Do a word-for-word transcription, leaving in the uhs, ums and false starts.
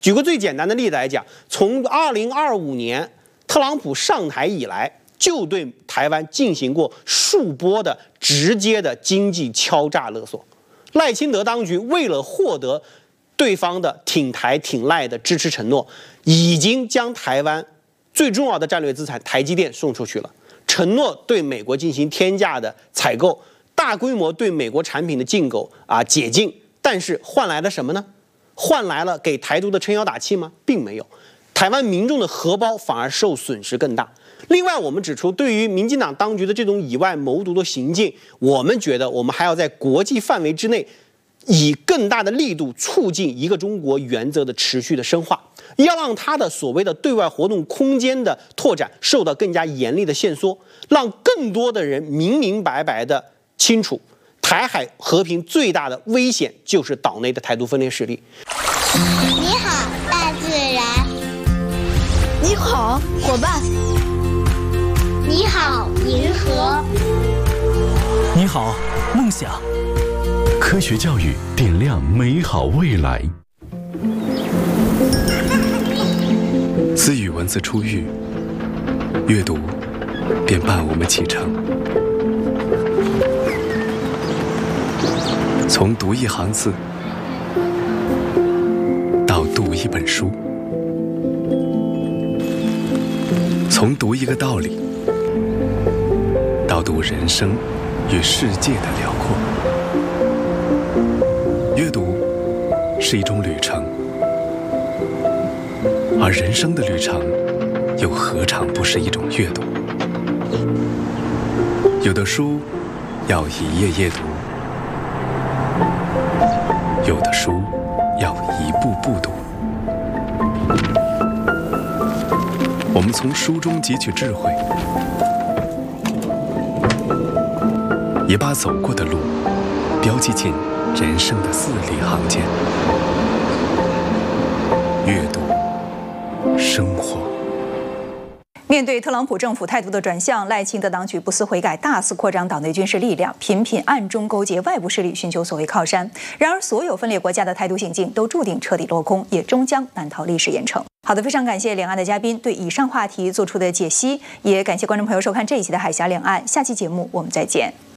举个最简单的例子来讲，从二零二五年特朗普上台以来，就对台湾进行过数波的直接的经济敲诈勒索。赖清德当局为了获得对方的挺台挺赖的支持承诺，已经将台湾最重要的战略资产台积电送出去了，承诺对美国进行天价的采购，大规模对美国产品的进口啊解禁，但是换来了什么呢？换来了给台独的撑腰打气吗？并没有，台湾民众的荷包反而受损失更大。另外，我们指出，对于民进党当局的这种以外谋独的行径，我们觉得我们还要在国际范围之内，以更大的力度促进一个中国原则的持续的深化，要让它的所谓的对外活动空间的拓展受到更加严厉的限缩，让更多的人明明白白的清楚，台海和平最大的危险就是岛内的台独分裂势力。 你好，大自然。 你好，伙伴。 你好，银河。 你好，梦想。 科学教育点亮美好未来。自语文字出狱，阅读便伴我们启程。从读一行字到读一本书，从读一个道理到读人生与世界的辽阔。阅读是一种旅程，而人生的旅程又何尝不是一种阅读？有的书要一页页读，有的书要一步步读。我们从书中汲取智慧，也把走过的路标记进人生的字里行间。阅读，生活。 面对特朗普政府态度的转向，赖清德当局不思悔改，大肆扩张岛内军事力量，频频暗中勾结外部势力，寻求所谓靠山。然而，所有分裂国家的台独行径都注定彻底落空，也终将难逃历史严惩。好的，非常感谢两岸的嘉宾对以上话题做出的解析，也感谢观众朋友收看这一期的海峡两岸。下期节目我们再见。